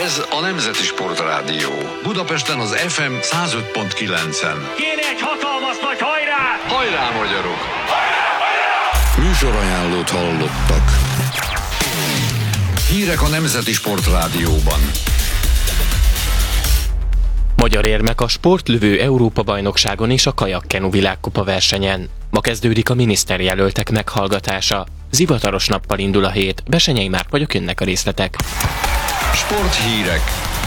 Ez a Nemzeti Sportrádió. Budapesten az FM 105.9-en. Kéne egy hatalmas nagy hajrá! Hajrá, magyarok! Műsorajánlót hallottak. Hírek a Nemzeti Sportrádióban. Magyar érmek a sportlövő Európa-bajnokságon és a kajakkenu világkupa versenyen. Ma kezdődik a miniszterjelöltek meghallgatása. Zivataros nappal indul a hét. Bessenyei Márk vagyok, jönnek a részletek. Sporthírek.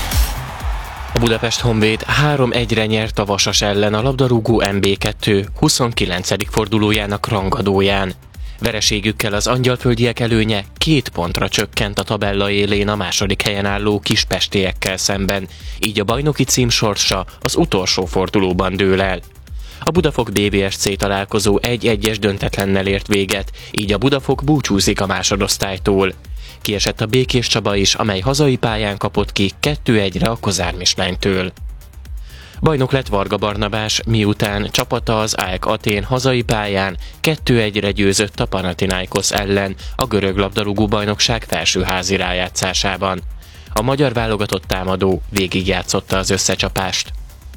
A Budapest Honvéd 3-1-re nyert a Vasas ellen a labdarúgó MB2 29. fordulójának rangadóján. Vereségükkel az angyalföldiek előnye 2 pontra csökkent a tabella élén a második helyen álló kispestiekkel szemben, így a bajnoki cím sorsa az utolsó fordulóban dől el. A Budafok BVSC találkozó 1-1-es döntetlennel ért véget, így a Budafok búcsúzik a másodosztálytól. Kiesett a Békés Csaba is, amely hazai pályán kapott ki 2-1-re a Kozár Mislánytől. Bajnok lett Varga Barnabás, miután csapata az AEK Athén hazai pályán 2-1-re győzött a Panathinaikos ellen a görög labdarúgó bajnokság felsőházi rájátszásában. A magyar válogatott támadó végigjátszotta az összecsapást.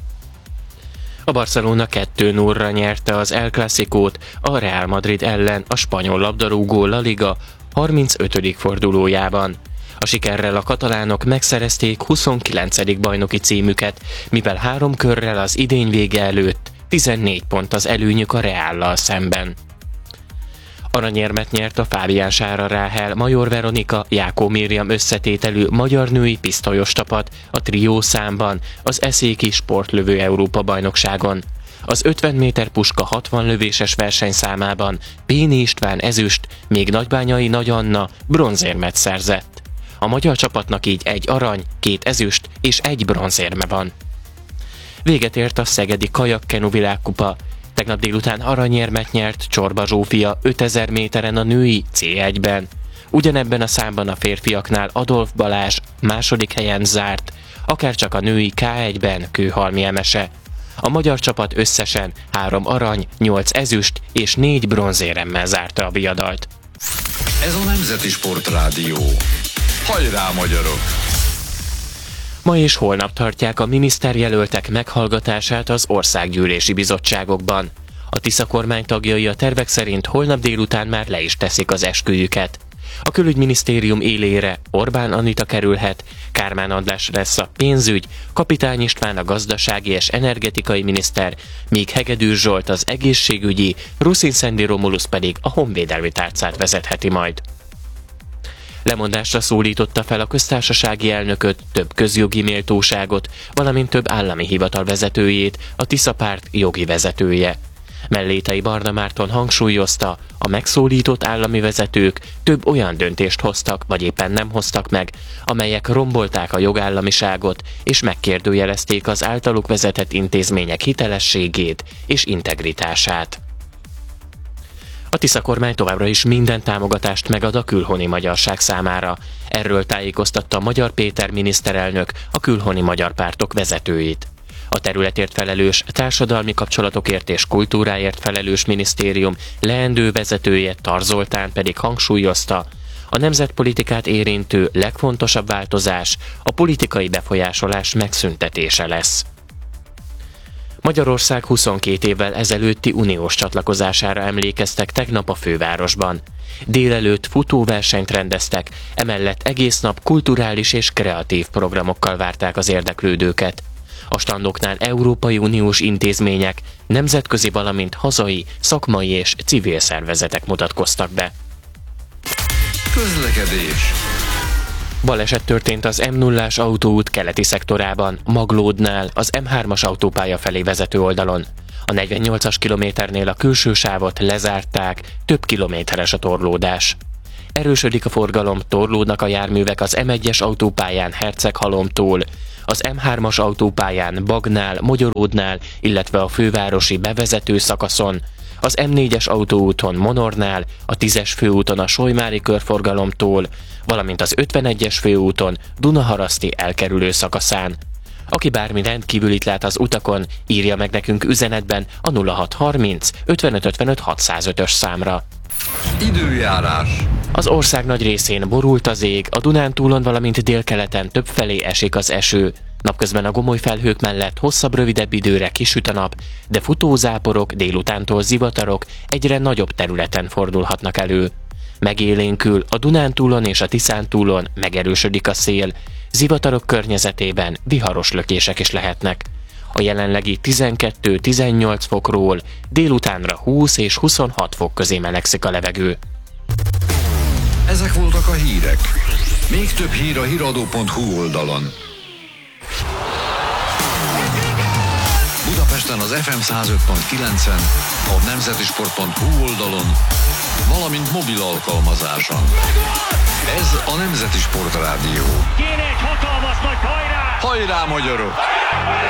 A Barcelona 2-0-ra nyerte az El Clasicót a Real Madrid ellen a spanyol labdarúgó La Liga 35. fordulójában. A sikerrel a katalánok megszerezték 29. bajnoki címüket, mivel 3 körrel az idény vége előtt 14 pont az előnyük a Reállal szemben. Aranyérmet nyert a Fábián Sára Ráhel, Major Veronika, Jákó Miriam összetételű magyar női pisztolyos csapat a trió számban az eszéki sportlövő Európa-bajnokságon. Az 50 méter puska 60 lövéses versenyszámában Péni István ezüst, még Nagybányai Nagy Anna bronzérmet szerzett. A magyar csapatnak így 1 arany, 2 ezüst és 1 bronzérme van. Véget ért a szegedi kajakkenu világkupa. Tegnap délután aranyérmet nyert Csorba Zsófia 5000 méteren a női C1-ben. Ugyanebben a számban a férfiaknál Adolf Balázs második helyen zárt, akárcsak a női K1-ben Kőhalmi Emese. A magyar csapat összesen 3 arany, 8 ezüst és 4 bronzéremmel zárta a viadalt. Ez a Nemzeti Sportrádió. Hajrá, magyarok! Ma és holnap tartják a miniszterjelöltek meghallgatását az országgyűlési bizottságokban. A Tisza kormány tagjai a tervek szerint holnap délután már le is teszik az esküjüket. A külügyminisztérium élére Orbán Anita kerülhet, Kármán András lesz a pénzügy, Kapitány István a gazdasági és energetikai miniszter, míg Hegedűs Zsolt az egészségügyi, Ruszin Szendi Romulusz pedig a honvédelmi tárcát vezetheti majd. Lemondásra szólította fel a köztársasági elnököt, több közjogi méltóságot, valamint több állami hivatal vezetőjét, a Tisza párt jogi vezetője. Mellétei Barna Márton hangsúlyozta, a megszólított állami vezetők több olyan döntést hoztak, vagy éppen nem hoztak meg, amelyek rombolták a jogállamiságot, és megkérdőjelezték az általuk vezetett intézmények hitelességét és integritását. A Tisza kormány továbbra is minden támogatást megad a külhoni magyarság számára. Erről tájékoztatta Magyar Péter miniszterelnök a külhoni magyar pártok vezetőit. A területért felelős, társadalmi kapcsolatokért és kultúráért felelős minisztérium leendő vezetője Tar Zoltán pedig hangsúlyozta, a nemzetpolitikát érintő legfontosabb változás a politikai befolyásolás megszüntetése lesz. Magyarország 22 évvel ezelőtti uniós csatlakozására emlékeztek tegnap a fővárosban. Délelőtt futóversenyt rendeztek, emellett egész nap kulturális és kreatív programokkal várták az érdeklődőket. A standoknál Európai Uniós intézmények, nemzetközi, valamint hazai, szakmai és civil szervezetek mutatkoztak be. Közlekedés. Baleset történt az M0-ás autóút keleti szektorában, Maglódnál, az M3-as autópálya felé vezető oldalon. A 48-as kilométernél a külső sávot lezárták, több kilométeres a torlódás. Erősödik a forgalom, torlódnak a járművek az M1-es autópályán Herceghalomtól, az M3-as autópályán Bagnál, Mogyoródnál, illetve a fővárosi bevezető szakaszon, az M4-es autóúton Monornál, a 10-es főúton a Solymári körforgalomtól, valamint az 51-es főúton Dunaharaszti elkerülő szakaszán. Aki bármi rendkívülit lát az utakon, írja meg nekünk üzenetben a 0630 55 55 605-ös számra. Időjárás. Az ország nagy részén borult az ég, a Dunántúlon, valamint délkeleten többfelé esik az eső. Napközben a gomoly felhők mellett hosszabb, rövidebb időre kisüt a nap, de futózáporok, délutántól zivatarok egyre nagyobb területen fordulhatnak elő. Megélénkül a Dunántúlon és a Tiszántúlon, megerősödik a szél, zivatarok környezetében viharos lökések is lehetnek. A jelenlegi 12-18 fokról délutánra 20 és 26 fok közé melegszik a levegő. Ezek voltak a hírek. Még több hír a hiradó.hu oldalon. Budapesten az FM 105.9-en, a nemzetisport.hu oldalon, valamint mobil alkalmazáson. Ez a Nemzeti Sport Rádió. Kéne egy hatalmas nagy hajrá! Hajrá, magyarok!